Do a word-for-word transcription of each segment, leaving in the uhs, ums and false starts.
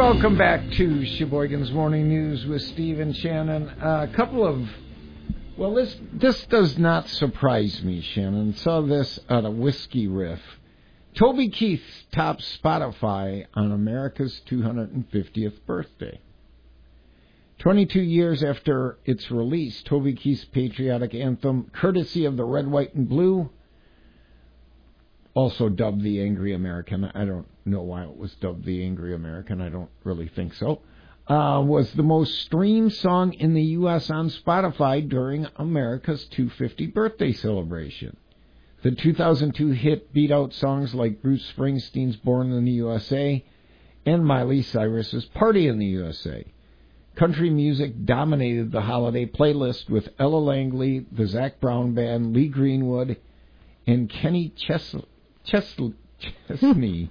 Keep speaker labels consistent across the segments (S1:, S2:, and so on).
S1: Welcome back to Sheboygan's Morning News with Steve and Shannon. Uh, a couple of, well, this this does not surprise me, Shannon. Saw this at a Whiskey Riff. Toby Keith tops Spotify on America's two hundred fiftieth birthday. twenty-two years after its release, Toby Keith's patriotic anthem, courtesy of the Red, White, and Blue, also dubbed the Angry American. I don't know why it was dubbed the Angry American. I don't really think so. Uh, was the most streamed song in the U S on Spotify during America's two hundred fiftieth birthday celebration. The two thousand two hit beat out songs like Bruce Springsteen's Born in the U S A and Miley Cyrus's Party in the U S A. Country music dominated the holiday playlist with Ella Langley, the Zac Brown Band, Lee Greenwood, and Kenny Chesney. Chesney. Chesney.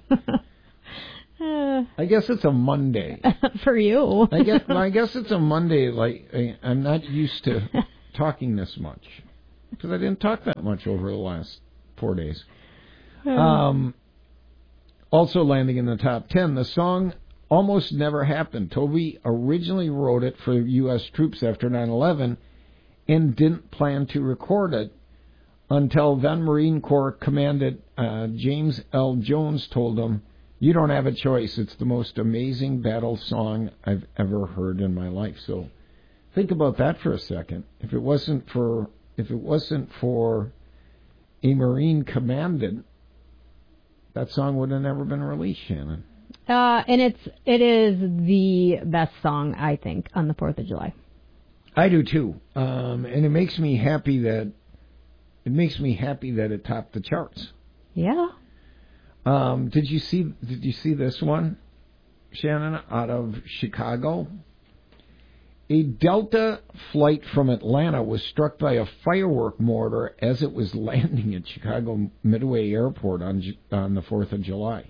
S1: uh, I guess it's a Monday.
S2: For you.
S1: I guess well, I guess it's a Monday. Like I, I'm not used to talking this much because I didn't talk that much over the last four days. Um, also landing in the top ten, the song Almost Never Happened. Toby originally wrote it for U S troops after nine eleven and didn't plan to record it until then Marine Corps Commandant uh, James L. Jones told him, "You don't have a choice. It's the most amazing battle song I've ever heard in my life." So think about that for a second. If it wasn't for if it wasn't for a Marine Commandant, that song would have never been released, Shannon.
S2: Uh, and it's it is the best song, I think, on the Fourth of July.
S1: I do too, um, and it makes me happy that it makes me happy that it topped the charts.
S2: Yeah.
S1: Um, did you see Did you see this one, Shannon? Out of Chicago, a Delta flight from Atlanta was struck by a firework mortar as it was landing at Chicago Midway Airport on on the Fourth of July.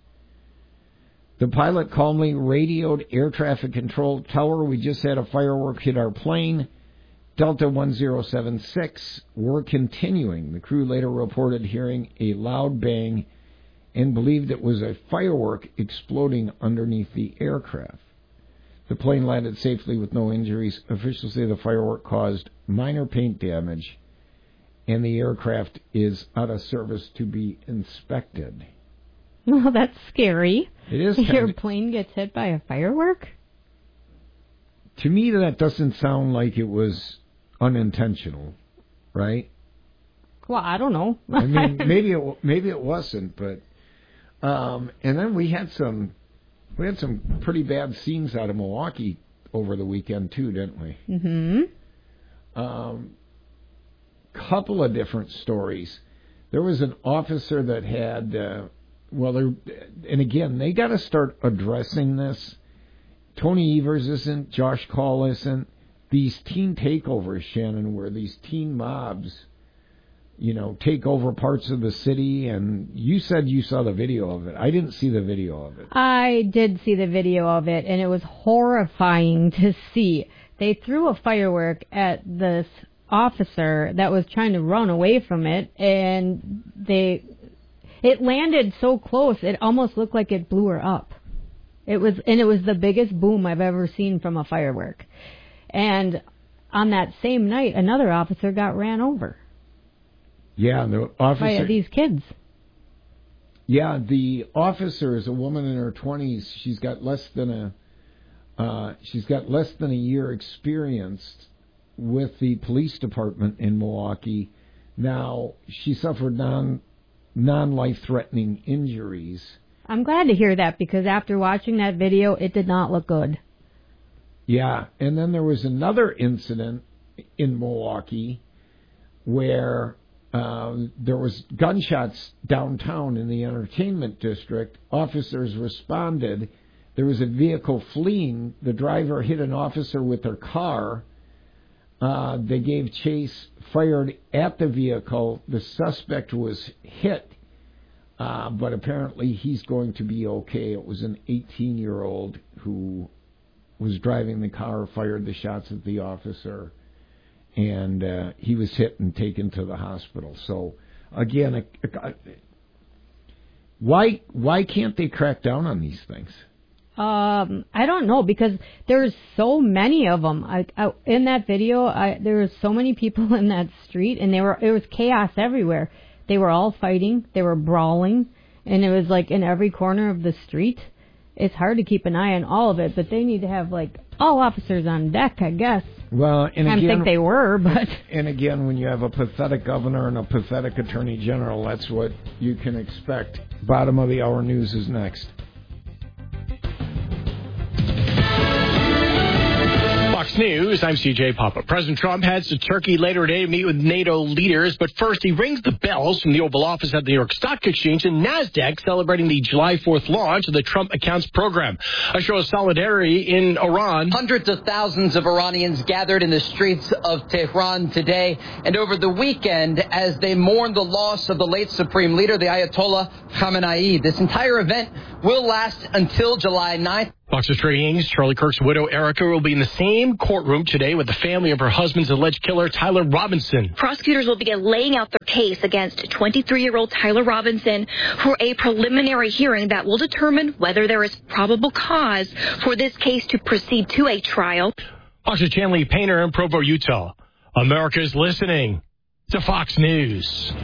S1: The pilot calmly radioed air traffic control tower, "We just had a firework hit our plane. Delta one zero seven six, we're continuing." The crew later reported hearing a loud bang and believed it was a firework exploding underneath the aircraft. The plane landed safely with no injuries. Officials say the firework caused minor paint damage, and the aircraft is out of service to be inspected.
S2: Well, that's scary.
S1: It is.
S2: Your
S1: kinda,
S2: plane gets hit by a firework?
S1: To me, that doesn't sound like it was unintentional, right?
S2: Well, I don't know.
S1: I mean, maybe it maybe it wasn't, but um, and then we had some we had some pretty bad scenes out of Milwaukee over the weekend too, didn't we?
S2: Mm-hmm.
S1: Um, couple of different stories. There was an officer that had. Uh, Well, and again, they got to start addressing this. Tony Evers isn't, Josh Call isn't. These teen takeovers, Shannon, where these teen mobs, you know, take over parts of the city. And you said you saw the video of it. I didn't see the video of it.
S2: I did see the video of it, and it was horrifying to see. They threw a firework at this officer that was trying to run away from it, and they... It landed so close, it almost looked like it blew her up. It was, and it was the biggest boom I've ever seen from a firework. And on that same night, another officer got ran over.
S1: Yeah, the officer.
S2: By these kids.
S1: Yeah, the officer is a woman in her twenties. She's got less than a, uh, she's got less than a year experience with the police department in Milwaukee. Now, she suffered non. non-life-threatening injuries.
S2: I'm glad to hear that, because after watching that video, it did not look good.
S1: Yeah, and then there was another incident in Milwaukee where uh, there was gunshots downtown in the entertainment district. Officers responded. There was a vehicle fleeing. The driver hit an officer with their car. Uh, they gave chase, fired at the vehicle. The suspect was hit, uh, but apparently he's going to be okay. It was an eighteen-year-old who was driving the car, fired the shots at the officer, and uh, he was hit and taken to the hospital. So, again, a, a, why why can't they crack down on these things?
S2: Um, I don't know, because there's so many of them. I, I, in that video, I, there were so many people in that street, and they were it was chaos everywhere. They were all fighting, they were brawling, and it was like in every corner of the street. It's hard to keep an eye on all of it, but they need to have like all officers on deck, I guess.
S1: Well, and
S2: I
S1: again,
S2: think they were, but
S1: and again, when you have a pathetic governor and a pathetic attorney general, that's what you can expect. Bottom of the hour news is next.
S3: Fox News, I'm C J Papa. President Trump heads to Turkey later today to meet with NATO leaders, but first he rings the bells from the Oval Office at the New York Stock Exchange and NASDAQ celebrating the July fourth launch of the Trump Accounts program. A show of solidarity in Iran.
S4: Hundreds of thousands of Iranians gathered in the streets of Tehran today and over the weekend as they mourn the loss of the late Supreme Leader, the Ayatollah Khamenei. This entire event will last until July ninth.
S3: Fox News' Charlie Kirk's widow, Erica, will be in the same courtroom today with the family of her husband's alleged killer, Tyler Robinson.
S5: Prosecutors will begin laying out their case against twenty-three-year-old Tyler Robinson for a preliminary hearing that will determine whether there is probable cause for this case to proceed to a trial.
S3: Fox's Chanley Painter in Provo, Utah. America's listening to Fox News.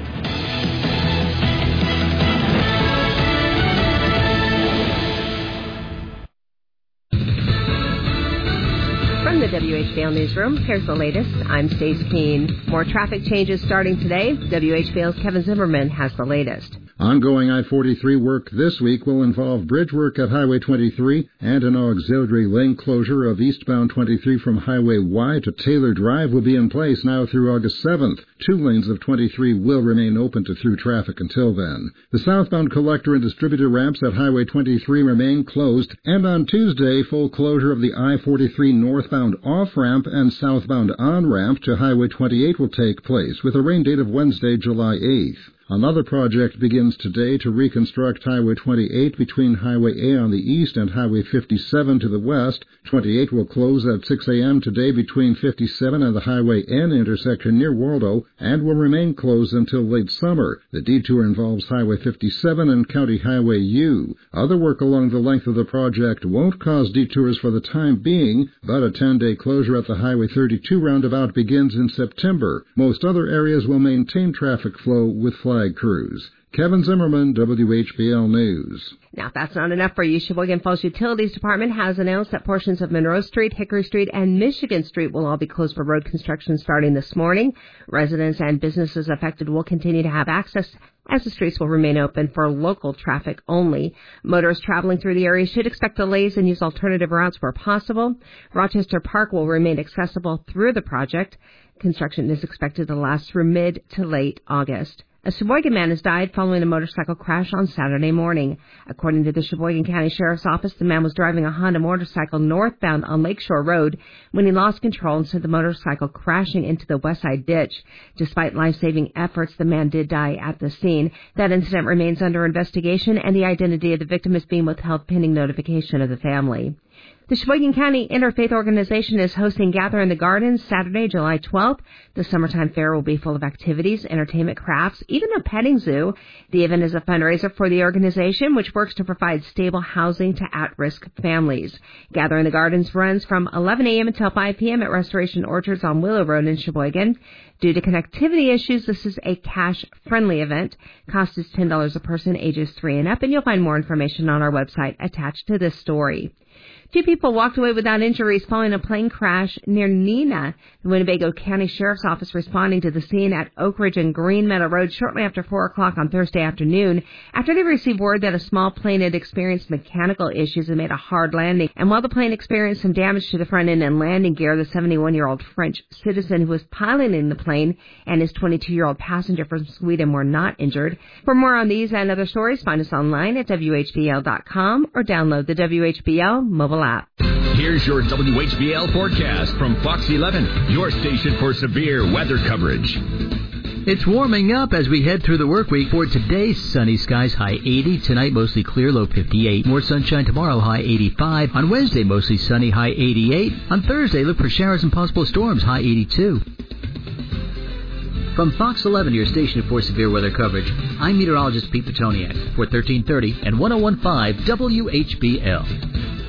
S6: From the W H B L Newsroom, here's the latest. I'm Stace Keene. More traffic changes starting today. W H B L's Kevin Zimmerman has the latest.
S7: Ongoing I forty-three work this week will involve bridge work at Highway twenty-three and an auxiliary lane closure of eastbound twenty-three from Highway Y to Taylor Drive will be in place now through August seventh. Two lanes of twenty-three will remain open to through traffic until then. The southbound collector and distributor ramps at Highway twenty-three remain closed, and on Tuesday, full closure of the I forty-three northbound off-ramp and southbound on-ramp to Highway twenty-eight will take place, with a rain date of Wednesday, July eighth. Another project begins today to reconstruct Highway twenty-eight between Highway A on the east and Highway fifty-seven to the west. twenty-eight will close at six a.m. today between fifty-seven and the Highway N intersection near Waldo and will remain closed until late summer. The detour involves Highway fifty-seven and County Highway U. Other work along the length of the project won't cause detours for the time being, but a ten-day closure at the Highway thirty-two roundabout begins in September. Most other areas will maintain traffic flow with flag crews. Kevin Zimmerman, W H B L News.
S6: Now, if that's not enough for you, Sheboygan Falls Utilities Department has announced that portions of Monroe Street, Hickory Street, and Michigan Street will all be closed for road construction starting this morning. Residents and businesses affected will continue to have access as the streets will remain open for local traffic only. Motorists traveling through the area should expect delays and use alternative routes where possible. Rochester Park will remain accessible through the project. Construction is expected to last through mid to late August. A Sheboygan man has died following a motorcycle crash on Saturday morning. According to the Sheboygan County Sheriff's Office, the man was driving a Honda motorcycle northbound on Lakeshore Road when he lost control and sent the motorcycle crashing into the west side ditch. Despite life-saving efforts, the man did die at the scene. That incident remains under investigation, and the identity of the victim is being withheld pending notification of the family. The Sheboygan County Interfaith Organization is hosting Gather in the Gardens Saturday, July twelfth. The summertime fair will be full of activities, entertainment, crafts, even a petting zoo. The event is a fundraiser for the organization, which works to provide stable housing to at-risk families. Gather in the Gardens runs from eleven a.m. until five p.m. at Restoration Orchards on Willow Road in Sheboygan. Due to connectivity issues, this is a cash-friendly event. Cost is ten dollars a person, ages three and up, and you'll find more information on our website attached to this story. Two people walked away without injuries following a plane crash near Neenah. The Winnebago County Sheriff's Office responding to the scene at Oak Ridge and Green Meadow Road shortly after four o'clock on Thursday afternoon after they received word that a small plane had experienced mechanical issues and made a hard landing. And while the plane experienced some damage to the front end and landing gear, the seventy-one-year-old French citizen who was piloting the plane and his twenty-two-year-old passenger from Sweden were not injured. For more on these and other stories, find us online at W H B L dot com or download the W H B L mobile app.
S8: Here's your W H B L forecast from Fox eleven, your station for severe weather coverage.
S9: It's warming up as we head through the work week. For today, sunny skies, high eighty. Tonight, mostly clear, low fifty-eight. More sunshine tomorrow, high eighty-five. On Wednesday, mostly sunny, high eighty-eight. On Thursday, look for showers and possible storms, high eighty-two. From Fox eleven, your station for severe weather coverage, I'm meteorologist Pete Petoniak for thirteen thirty and ten fifteen W H B L.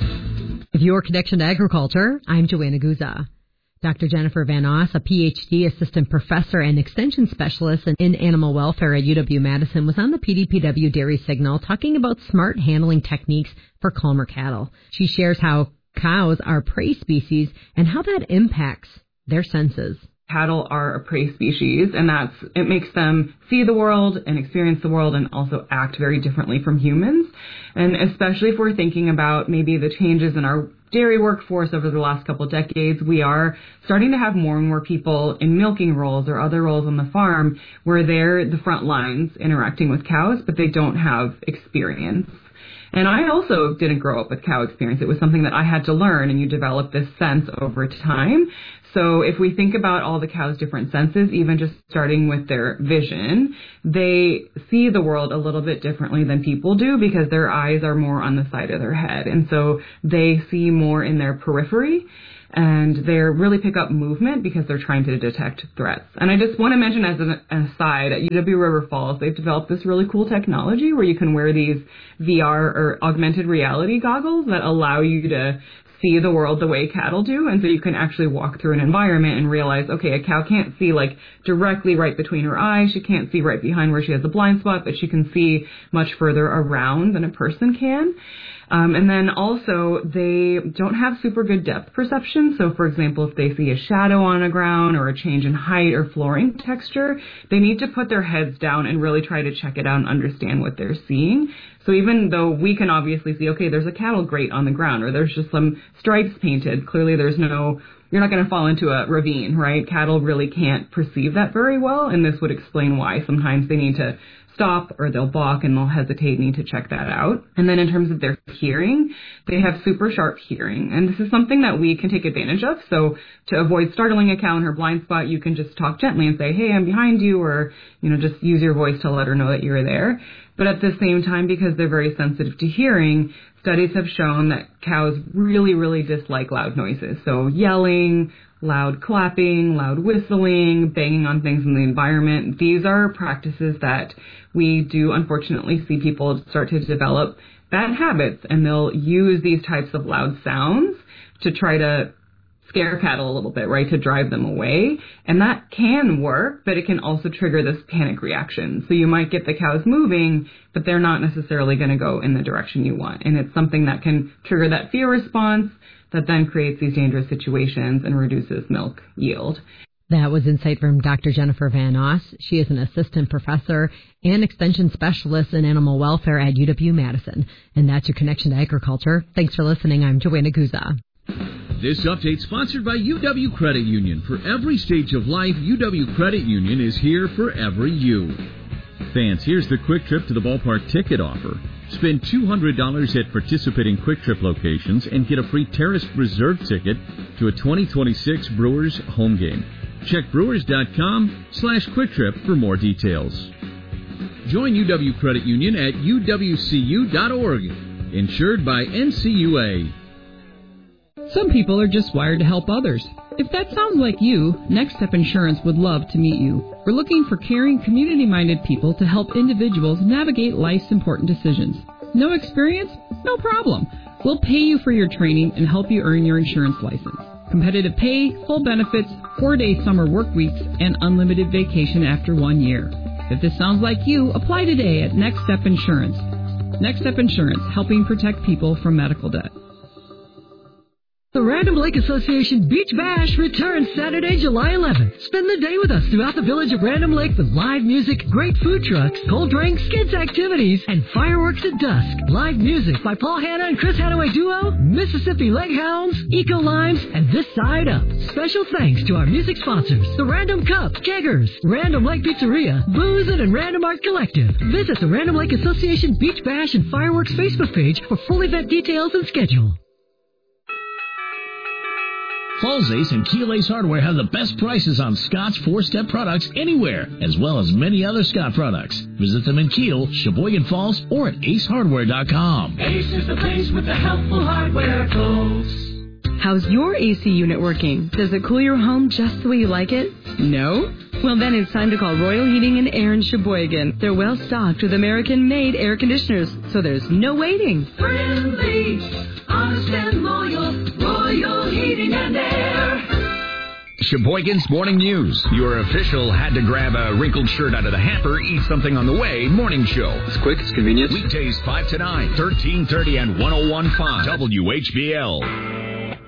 S6: With your connection to agriculture, I'm Joanna Guza. Doctor Jennifer Van Oss, a P H D assistant professor and extension specialist in animal welfare at U W-Madison, was on the P D P W Dairy Signal talking about smart handling techniques for calmer cattle. She shares how cows are prey species and how that impacts their senses.
S10: Cattle are a prey species, and that's it makes them see the world and experience the world and also act very differently from humans. And especially if we're thinking about maybe the changes in our dairy workforce over the last couple of decades, we are starting to have more and more people in milking roles or other roles on the farm where they're the front lines interacting with cows, but they don't have experience. And I also didn't grow up with cow experience. It was something that I had to learn, and you develop this sense over time. So if we think about all the cows' different senses, even just starting with their vision, they see the world a little bit differently than people do because their eyes are more on the side of their head. And so they see more in their periphery, and they really pick up movement because they're trying to detect threats. And I just want to mention as an aside, at U W River Falls, they've developed this really cool technology where you can wear these V R or augmented reality goggles that allow you to see the world the way cattle do. And so you can actually walk through an environment and realize, okay, a cow can't see like directly right between her eyes. She can't see right behind where she has a blind spot, but she can see much further around than a person can. Um, and then also they don't have super good depth perception. So for example, if they see a shadow on a ground or a change in height or flooring texture, they need to put their heads down and really try to check it out and understand what they're seeing. So even though we can obviously see, okay, there's a cattle grate on the ground or there's just some stripes painted, clearly there's no, you're not going to fall into a ravine, right? Cattle really can't perceive that very well. And this would explain why sometimes they need to stop or they'll balk and they'll hesitate, need to check that out. And then in terms of their hearing, they have super sharp hearing. And this is something that we can take advantage of. So to avoid startling a cow in her blind spot, you can just talk gently and say, hey, I'm behind you, or, you know, just use your voice to let her know that you're there. But at the same time, because they're very sensitive to hearing, studies have shown that cows really, really dislike loud noises. So yelling, loud clapping, loud whistling, banging on things in the environment. These are practices that we do unfortunately see people start to develop bad habits, and they'll use these types of loud sounds to try to scare cattle a little bit, right, to drive them away. And that can work, but it can also trigger this panic reaction. So you might get the cows moving, but they're not necessarily going to go in the direction you want. And it's something that can trigger that fear response that then creates these dangerous situations and reduces milk yield.
S6: That was insight from Doctor Jennifer Van Oss. She is an assistant professor and extension specialist in animal welfare at U W-Madison. And that's your connection to agriculture. Thanks for listening. I'm Joanna Guza.
S8: This update sponsored by U W Credit Union. For every stage of life, U W Credit Union is here for every you. Fans, here's the Quick Trip to the Ballpark ticket offer. Spend two hundred dollars at participating Quick Trip locations and get a free Terrace Reserve ticket to a twenty twenty-six Brewers home game. Check brewers.com slash Quick Trip for more details. Join U W Credit Union at U W C U dot org. Insured by N C U A.
S11: Some people are just wired to help others. If that sounds like you, Next Step Insurance would love to meet you. We're looking for caring, community-minded people to help individuals navigate life's important decisions. No experience? No problem. We'll pay you for your training and help you earn your insurance license. Competitive pay, full benefits, four-day summer work weeks, and unlimited vacation after one year. If this sounds like you, apply today at Next Step Insurance. Next Step Insurance, helping protect people from medical debt.
S12: The Random Lake Association Beach Bash returns Saturday, July eleventh. Spend the day with us throughout the village of Random Lake with live music, great food trucks, cold drinks, kids activities, and fireworks at dusk. Live music by Paul Hanna and Chris Hadaway Duo, Mississippi Lake Hounds, Eco Limes, and This Side Up. Special thanks to our music sponsors, the Random Cup, Keggers, Random Lake Pizzeria, Boozin' and Random Art Collective. Visit the Random Lake Association Beach Bash and Fireworks Facebook page for full event details and schedule.
S13: Falls Ace and Keel Ace Hardware have the best prices on Scott's four-step products anywhere, as well as many other Scott products. Visit them in Keel, Sheboygan Falls, or at ace hardware dot com.
S14: Ace is the place with the helpful hardware, folks.
S15: How's your A C unit working? Does it cool your home just the way you like it? No? Well, then it's time to call Royal Heating and Air in Sheboygan. They're well stocked with American-made air conditioners, so there's no waiting.
S14: Friendly, honest and loyal. there.
S16: Sheboygan's Morning News. Your official had to grab a wrinkled shirt out of the hamper, eat something on the way. Morning show.
S17: It's quick, it's convenient.
S16: Weekdays five to nine, thirteen thirty and one oh one point five W H B L.